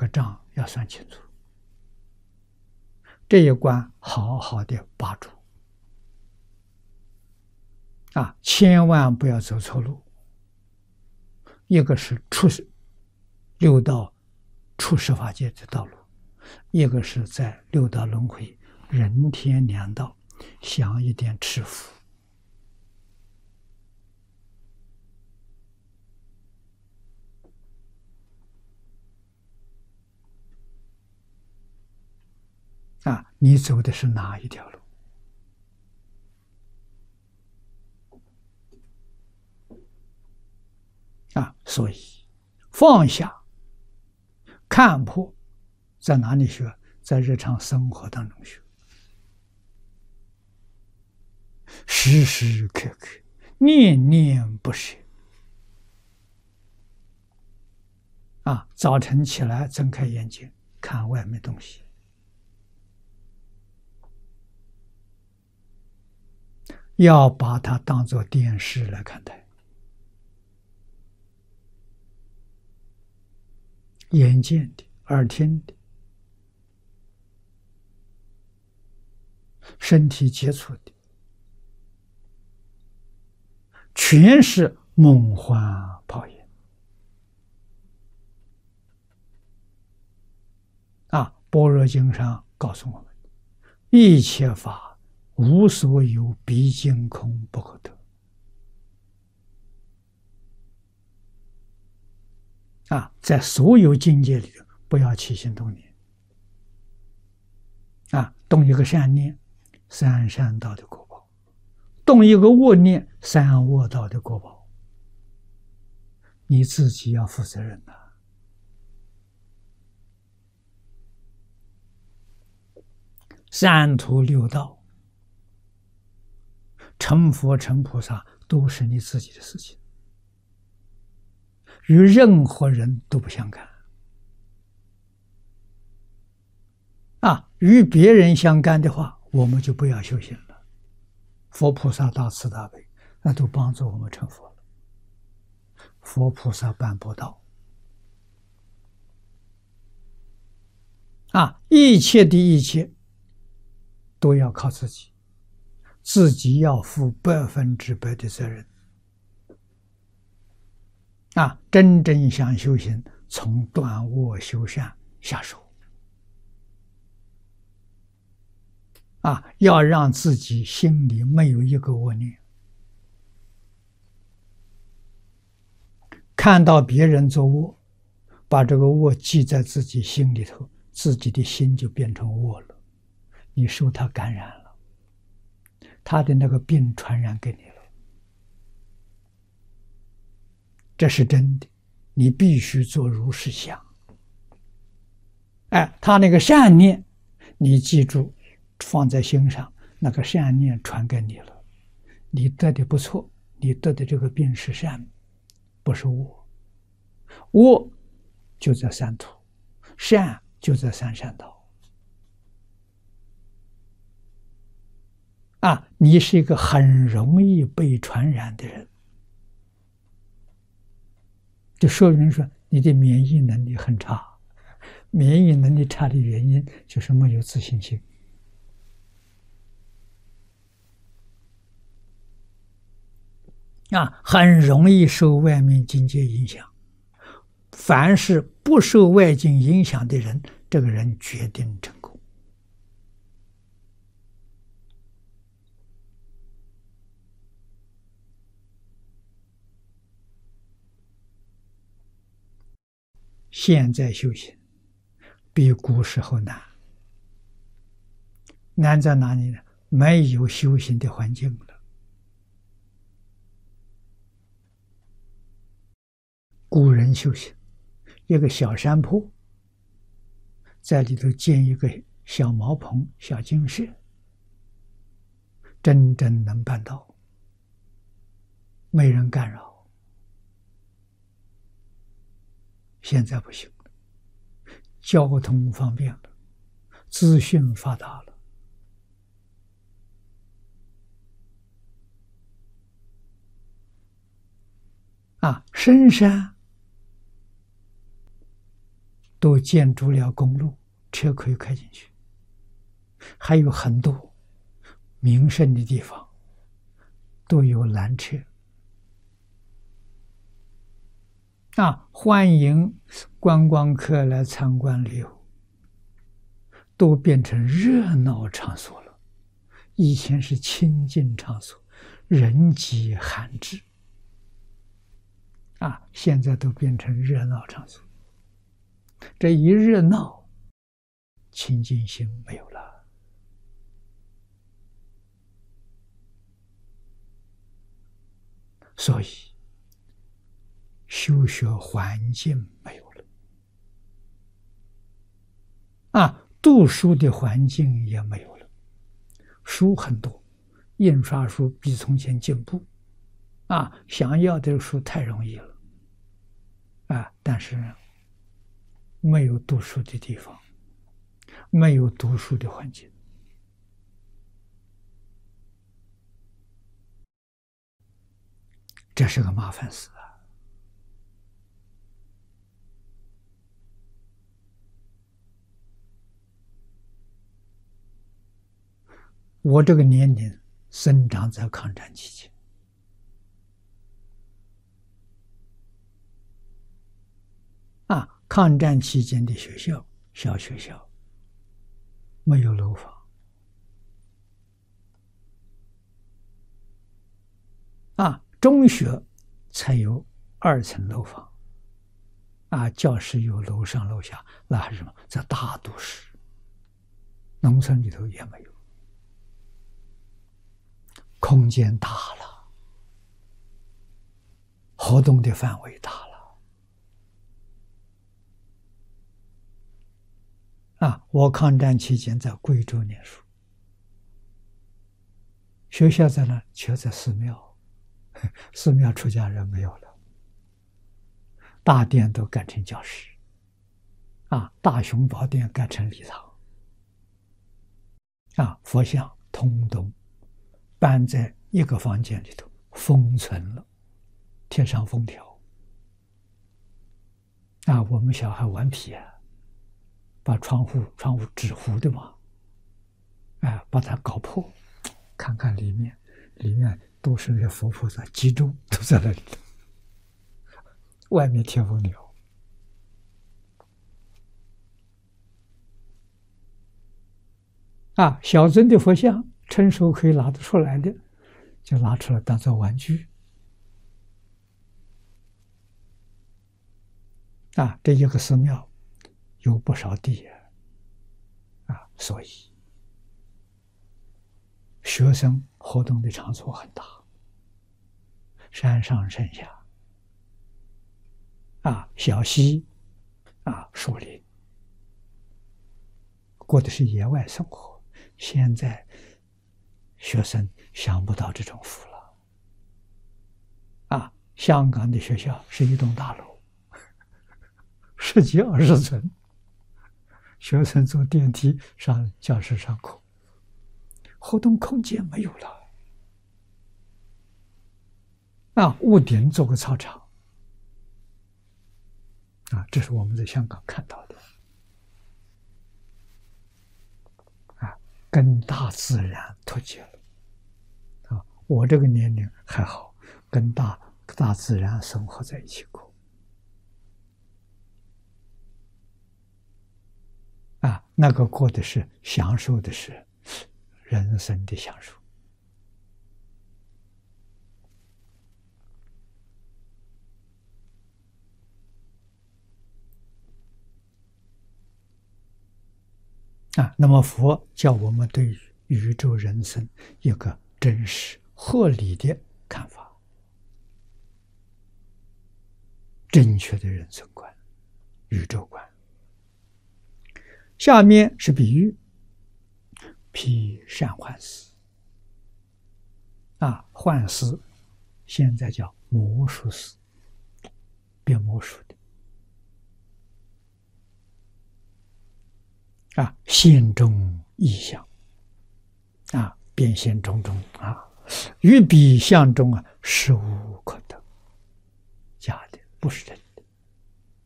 账要算清楚，这一关好好的把住啊，千万不要走错路。一个是六道出十法界的道路，一个是在六道轮回人天两道享一点吃福。啊，你走的是哪一条路？啊，所以放下、看破，在哪里学？在日常生活当中学，时时刻刻、念念不舍。啊，早晨起来睁开眼睛，看外面东西，要把它当作电视来看待。眼见的、耳听的、身体接触的，全是梦幻泡影。啊，般若经上告诉我们：一切法无所有，毕竟空，不可得。啊，在所有境界里头，不要起心动念。啊，动一个善念，三善道的果报；动一个恶念，三恶道的果报。你自己要负责任呐。三途六道，成佛成菩萨，都是你自己的事情，与任何人都不相干。啊，与别人相干的话，我们就不要修行了。佛菩萨大慈大悲，那都帮助我们成佛了。佛菩萨办不到。啊，一切的一切都要靠自己，自己要负100%的责任。啊，真正想修行，从断恶修善下手。啊，要让自己心里没有一个恶念，看到别人做恶，把这个恶记在自己心里头，自己的心就变成恶了，你受他感染了，他的那个病传染给你了，这是真的，你必须做如是想。哎，他那个善念，你记住，放在心上，那个善念传给你了，你得的不错，你得的这个病是善，不是恶。恶就在三途，善就在三善道。啊，你是一个很容易被传染的人，就说明说你的免疫能力很差。免疫能力差的原因就是没有自信心。啊，很容易受外面境界影响。凡是不受外境影响的人，这个人决定成功。现在修行比古时候难，难在哪里呢？没有修行的环境了。古人修行，一个小山坡，在里头建一个小茅棚、小精舍，真正能办到，没人干扰。现在不行了，交通方便了，资讯发达了，啊，深山都建筑了公路，车可以开进去。还有很多名胜的地方都有缆车欢迎观光客来参观旅游，都变成热闹场所了。以前是清净场所，人迹罕至现在都变成热闹场所。这一热闹，清净心没有了。所以修学环境没有了读书的环境也没有了。书很多，印刷书比从前进步想要的书太容易了但是呢，没有读书的地方，没有读书的环境。这是个麻烦事我这个年龄生长在抗战期间抗战期间的学校，小学校没有楼房中学才有2层楼房教室有楼上楼下，那还是什么？在大都市，农村里头也没有。空间大了，活动的范围大了我抗战期间在贵州念书，学校在哪？却在寺庙，寺庙出家人没有了，大殿都改成教室大雄宝殿改成礼堂佛像通通搬在一个房间里头，封存了，贴上封条我们小孩顽皮把窗户纸糊的嘛把它搞破，看看里面都是那些佛菩萨集中都在那里，外面贴封条小尊的佛像成熟可以拿得出来的，就拿出来当做玩具这一个寺庙有不少地所以学生活动的场所很大，山上山下小溪树林，过的是野外生活。现在学生想不到这种福了香港的学校是一栋大楼，10几20层，学生坐电梯上教室上课，活动空间没有了屋顶做个操场这是我们在香港看到的跟大自然脱节了我这个年龄还好，跟大自然生活在一起过那个过的是享受的是人生的享受那么佛教我们对于宇宙人生一个真实合理的看法，正确的人生观、宇宙观。下面是比喻，譬善幻思幻思现在叫魔术师，变魔术的现中异象变现种种于彼相中实无可得，假的不是真的。